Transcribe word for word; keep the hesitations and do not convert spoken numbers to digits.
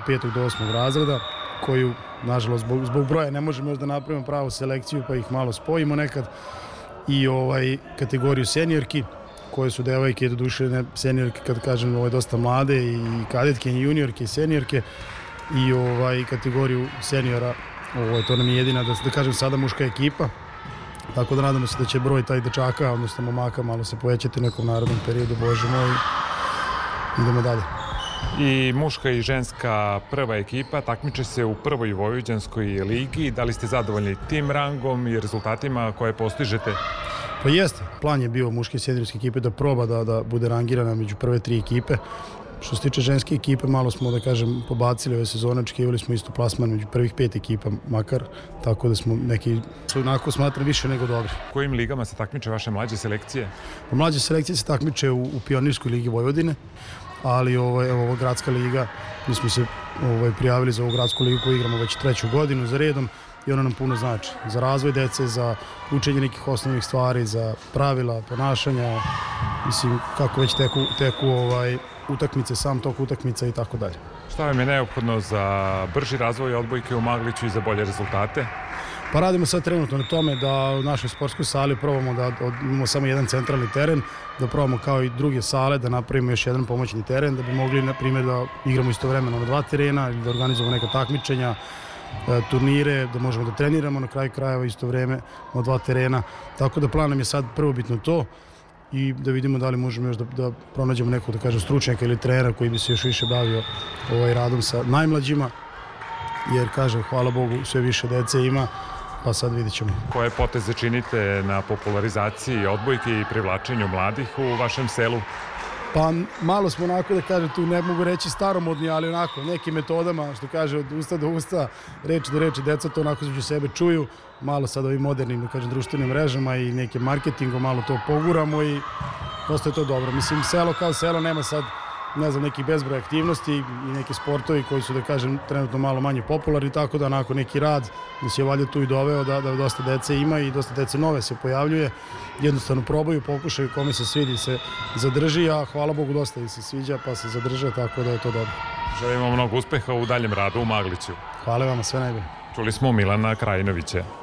petog do osmog razreda, koju, nažalost, zbog, zbog broja ne možemo još da napravimo pravu selekciju, pa ih malo spojimo nekad, i ovaj, kategoriju seniorki, koje su devojke, do duše ne seniorke, kad kažem, ovo je dosta mlade, i kadetke, i juniorke, i seniorke, i ovaj, kategoriju seniora, ovaj, to nam je jedina, da, da kažem, sada muška ekipa, tako da nadamo se da će broj taj dečaka, odnosno momaka, malo se povećati u nekom narodnom periodu, Bože moj, idemo dalje. I muška i ženska prva ekipa takmiče se u prvoj vojvođanskoj ligi. Da li ste zadovoljni tim rangom i rezultatima koje postižete? Pa jeste. Plan je bio muške i seniorske ekipe da proba da, da bude rangirana među prve tri ekipe. Što se tiče ženske ekipe, malo smo, da kažem, pobacili ove sezone, očekivali smo isto plasman među prvih pet ekipa makar, tako da smo neki, onako smatram, više nego dobri. U kojim ligama se takmiče vaše mlađe selekcije? Pa mlađe selekcije se takmiče u, u Pionirskoj ligi Vojvodine, ali ovo, evo, ovo gradska liga, mi smo se ovaj, prijavili za ovu gradsku ligu koju igramo već treću godinu za redom, i ona nam puno znači. Za razvoj dece, za učenje nekih osnovnih stvari, za pravila, ponašanja, mislim, kako već teku, teku ovaj, utakmice, sam tok utakmica i tako dalje. Šta vam je neophodno za brži razvoj odbojke u Magliću i za bolje rezultate? Pa radimo sad trenutno na tome da u našoj sportskoj sali probamo da imamo samo jedan centralni teren, da probamo kao i druge sale da napravimo još jedan pomoćni teren, da bi mogli, na primjer, da igramo istovremeno na dva terena ili da organizujemo neka takmičenja, turnire, da možemo da treniramo na kraju krajeva isto vreme na dva terena. Tako da plan nam je sad prvobitno to, i da vidimo da li možemo još da, da pronađemo nekog, da kažem, stručnjaka ili trenera koji bi se još više bavio ovaj radom sa najmlađima, jer, kažem, hvala Bogu, sve više dece ima, pa sad vidit ćemo. Koje poteze činite na popularizaciji odbojke i privlačenju mladih u vašem selu? Pa malo smo, onako, da kažem, tu ne mogu reći staromodni, ali onako nekim metodama, što kaže, od usta do usta, reči do reči, deca to onako između sebe čuju, malo sad ovim modernim, da kažem, društvenim mrežama i nekim marketingom malo to poguramo i dosta je to dobro. Mislim, selo kao selo nema sad, ne znam, neki bezbroj aktivnosti i neki sportovi koji su, da kažem, trenutno malo manje popularni, tako da onako neki rad da se je valjda tu i doveo da, da dosta dece ima i dosta dece nove se pojavljuje. Jednostavno probaju, pokušaju, kome se svidi se zadrži, a hvala Bogu dosta i se sviđa pa se zadrže, tako da je to dobro. Želimo mnogo uspeha u daljem radu u Magliću. Hvala vama, sve najbolje. Čuli smo Milana Krajinovića.